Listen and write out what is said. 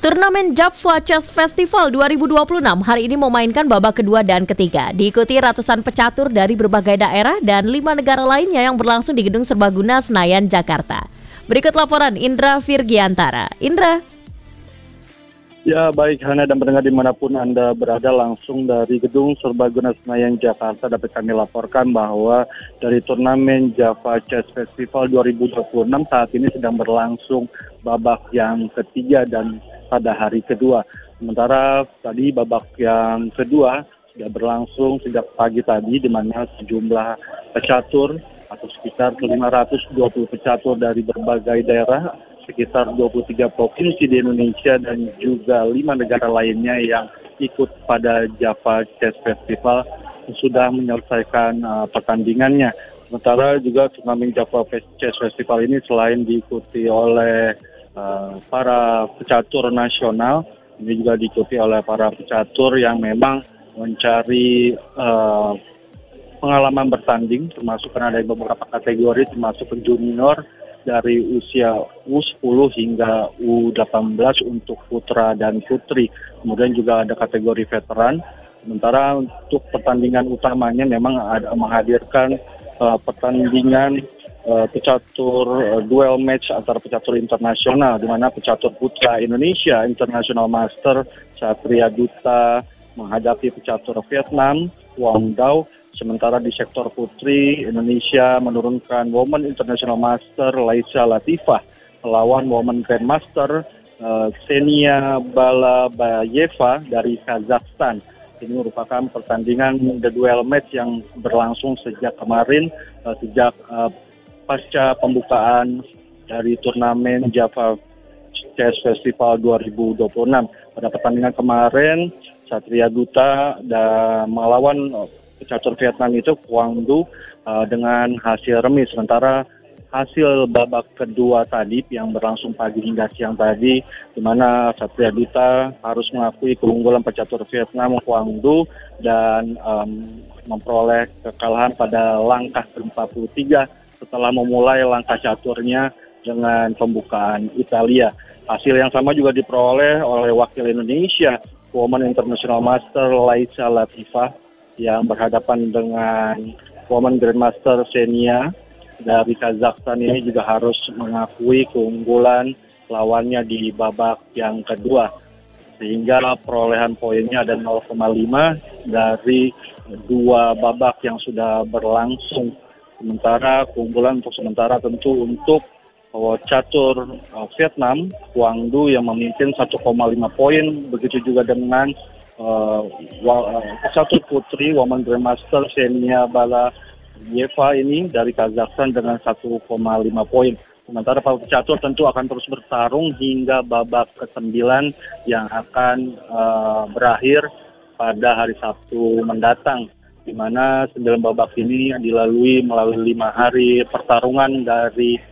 Turnamen Java Chess Festival 2026 hari ini memainkan babak kedua dan ketiga. Diikuti ratusan pecatur dari berbagai daerah dan 5 negara lainnya yang berlangsung di Gedung Serbaguna Senayan, Jakarta. Berikut laporan Indra Virgiantara. Indra. Ya, baik Hana dan pendengar dimanapun Anda berada, langsung dari Gedung Serbaguna Senayan, Jakarta dapat kami laporkan bahwa dari turnamen Java Chess Festival 2026 saat ini sedang berlangsung babak yang ketiga dan pada hari kedua. Sementara tadi babak yang kedua sudah berlangsung sejak pagi tadi, di mana sejumlah pecatur atau sekitar 520 pecatur dari berbagai daerah, sekitar 23 provinsi di Indonesia dan juga 5 negara lainnya yang ikut pada Java Chess Festival sudah menyelesaikan pertandingannya. Sementara juga turnamen Java Chess Festival ini selain diikuti oleh para pecatur nasional, ini juga diikuti oleh para pecatur yang memang mencari pengalaman bertanding, termasuk kan ada beberapa kategori termasuk junior dari usia U10 hingga U18 untuk putra dan putri. Kemudian juga ada kategori veteran. Sementara untuk pertandingan utamanya memang ada menghadirkan pertandingan pecatur duel match antara pecatur internasional, di mana pecatur putra Indonesia International Master Satria Duta menghadapi pecatur Vietnam Quang Dao. Sementara di sektor putri, Indonesia menurunkan Women International Master Laisa Latifah melawan Women Grandmaster Ksenia Balabayeva dari Kazakhstan. Ini merupakan pertandingan the duel match yang berlangsung sejak kemarin, sejak pasca pembukaan dari turnamen Java Chess Festival 2026. Pada pertandingan kemarin, Satria Duta dan melawan pecatur Vietnam itu Quang Du dengan hasil remis. Sementara hasil babak kedua tadi yang berlangsung pagi hingga siang tadi, di mana Satria Duta harus mengakui keunggulan pecatur Vietnam Quang Du dan memperoleh kekalahan pada langkah ke-43 setelah memulai langkah caturnya dengan pembukaan Italia. Hasil yang sama juga diperoleh oleh wakil Indonesia, Women International Master Laisa Latifah, yang berhadapan dengan Women Grandmaster Ksenia dari Kazakhstan. Ini juga harus mengakui keunggulan lawannya di babak yang kedua, sehingga perolehan poinnya ada 0,5 dari 2 babak yang sudah berlangsung. Sementara keunggulan untuk sementara tentu untuk catur Vietnam Quang Du yang memimpin 1,5 poin, begitu juga dengan pecatur putri Women Grandmaster Ksenia Balabayeva ini dari Kazakhstan dengan 1,5 poin. Sementara para pecatur tentu akan terus bertarung hingga babak ke-9 yang akan berakhir pada hari Sabtu mendatang, di mana 9 babak ini dilalui melalui 5 hari pertarungan dari